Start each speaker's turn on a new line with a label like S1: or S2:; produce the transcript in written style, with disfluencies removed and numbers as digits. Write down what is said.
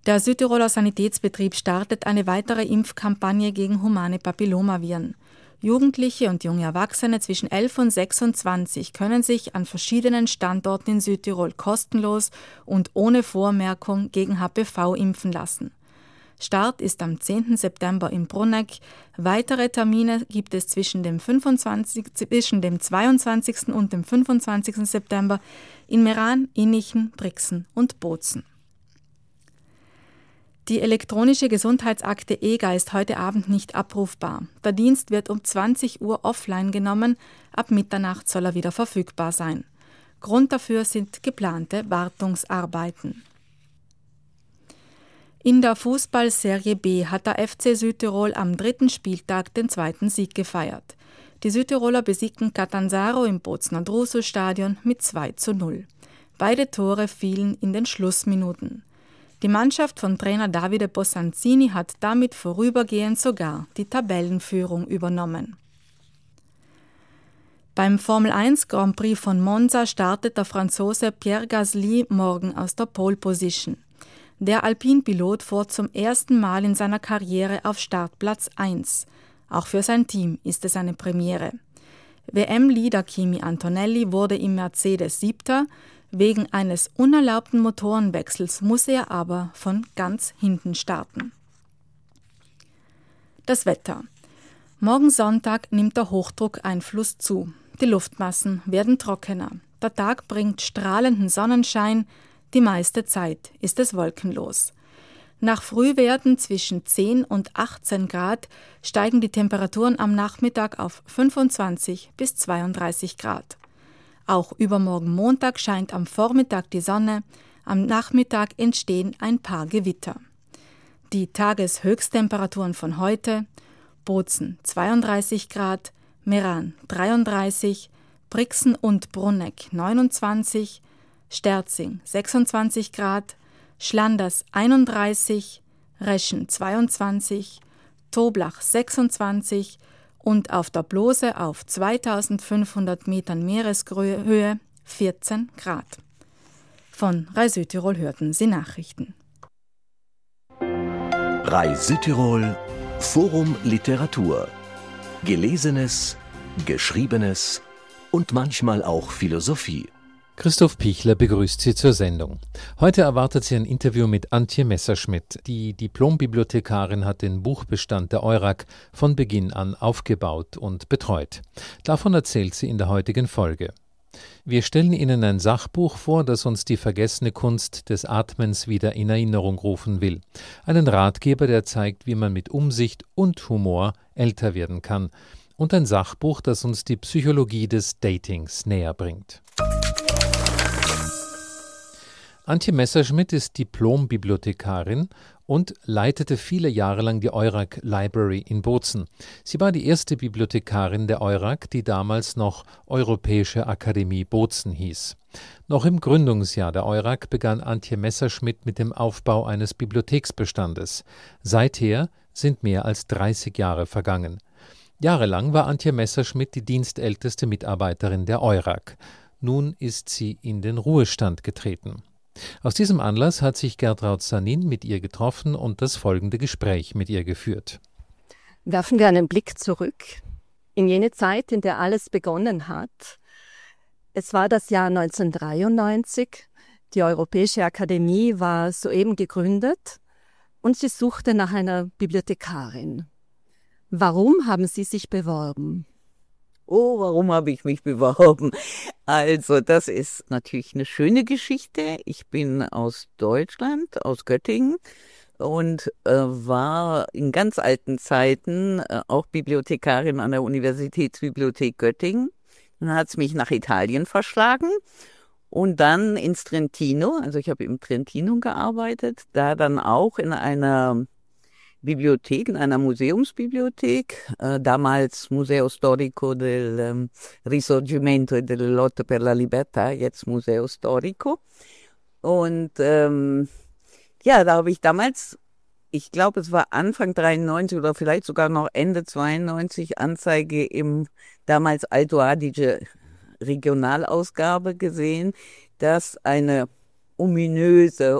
S1: Der Südtiroler Sanitätsbetrieb startet eine weitere Impfkampagne gegen humane Papillomaviren. Jugendliche und junge Erwachsene zwischen 11 und 26 können sich an verschiedenen Standorten in Südtirol kostenlos und ohne Vormerkung gegen HPV impfen lassen. Start ist am 10. September in Bruneck. Weitere Termine gibt es zwischen dem 22. und dem 25. September in Meran, Innichen, Brixen und Bozen. Die elektronische Gesundheitsakte EGA ist heute Abend nicht abrufbar. Der Dienst wird um 20 Uhr offline genommen, ab Mitternacht soll er wieder verfügbar sein. Grund dafür sind geplante Wartungsarbeiten. In der Fußball-Serie B hat der FC Südtirol am 3. Spieltag den 2. Sieg gefeiert. Die Südtiroler besiegten Catanzaro im Bozener Druso-Stadion mit 2:0. Beide Tore fielen in den Schlussminuten. Die Mannschaft von Trainer Davide Bosanzini hat damit vorübergehend sogar die Tabellenführung übernommen. Beim Formel 1 Grand Prix von Monza startet der Franzose Pierre Gasly morgen aus der Pole Position. Der Alpin-Pilot fuhr zum ersten Mal in seiner Karriere auf Startplatz 1. Auch für sein Team ist es eine Premiere. WM-Leader Kimi Antonelli wurde im Mercedes 7. Wegen eines unerlaubten Motorenwechsels muss er aber von ganz hinten starten. Das Wetter. Morgen Sonntag nimmt der Hochdruckeinfluss zu. Die Luftmassen werden trockener. Der Tag bringt strahlenden Sonnenschein. Die meiste Zeit ist es wolkenlos. Nach Frühwerten zwischen 10 und 18 Grad steigen die Temperaturen am Nachmittag auf 25 bis 32 Grad. Auch übermorgen Montag scheint am Vormittag die Sonne, am Nachmittag entstehen ein paar Gewitter. Die Tageshöchsttemperaturen von heute: Bozen 32 Grad, Meran 33, Brixen und Bruneck 29, Sterzing 26 Grad, Schlanders 31, Reschen 22, Toblach 26 und auf der Blose auf 2500 Metern Meereshöhe 14 Grad. Von RAI Südtirol hörten Sie Nachrichten.
S2: RAI Südtirol Forum Literatur. Gelesenes, Geschriebenes und manchmal auch Philosophie.
S3: Christoph Pichler begrüßt Sie zur Sendung. Heute erwartet Sie ein Interview mit Antje Messerschmidt. Die Diplombibliothekarin hat den Buchbestand der EURAC von Beginn an aufgebaut und betreut. Davon erzählt sie in der heutigen Folge. Wir stellen Ihnen ein Sachbuch vor, das uns die vergessene Kunst des Atmens wieder in Erinnerung rufen will. Einen Ratgeber, der zeigt, wie man mit Umsicht und Humor älter werden kann. Und ein Sachbuch, das uns die Psychologie des Datings näher bringt. Antje Messerschmidt ist Diplombibliothekarin und leitete viele Jahre lang die EURAC Library in Bozen. Sie war die erste Bibliothekarin der EURAC, die damals noch Europäische Akademie Bozen hieß. Noch im Gründungsjahr der EURAC begann Antje Messerschmidt mit dem Aufbau eines Bibliotheksbestandes. Seither sind mehr als 30 Jahre vergangen. Jahrelang war Antje Messerschmidt die dienstälteste Mitarbeiterin der EURAC. Nun ist sie in den Ruhestand getreten. Aus diesem Anlass hat sich Gertraud Sanin mit ihr getroffen und das folgende Gespräch mit ihr geführt.
S4: Werfen wir einen Blick zurück in jene Zeit, in der alles begonnen hat. Es war das Jahr 1993. Die Europäische Akademie war soeben gegründet und sie suchte nach einer Bibliothekarin. Warum haben Sie sich beworben?
S5: Oh, warum habe ich mich beworben? Also, das ist natürlich eine schöne Geschichte. Ich bin aus Deutschland, aus Göttingen und war in ganz alten Zeiten auch Bibliothekarin an der Universitätsbibliothek Göttingen. Dann hat es mich nach Italien verschlagen und dann ins Trentino. Also ich habe im Trentino gearbeitet, da dann auch in einer Bibliothek, in einer Museumsbibliothek, damals Museo Storico del Risorgimento e delle Lotte per la Libertà, jetzt Museo Storico. Und ja, da habe ich damals, ich glaube es war Anfang 93 oder vielleicht sogar noch Ende 92, Anzeige im damals Alto Adige Regionalausgabe gesehen, dass eine ominöse